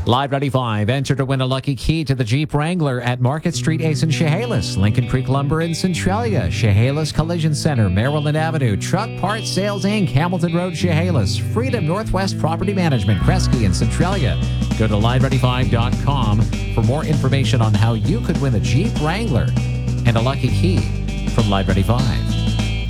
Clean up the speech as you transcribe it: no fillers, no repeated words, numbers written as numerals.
Live 95, enter to win a lucky key to the Jeep Wrangler at Market Street Ace in Chehalis, Lincoln Creek Lumber in Centralia, Chehalis Collision Center, Maryland Avenue, Truck Parts Sales Inc., Hamilton Road, Chehalis, Freedom Northwest Property Management, Kresge in Centralia. Go to live95.com for more information on how you could win a Jeep Wrangler and a lucky key from Live 95.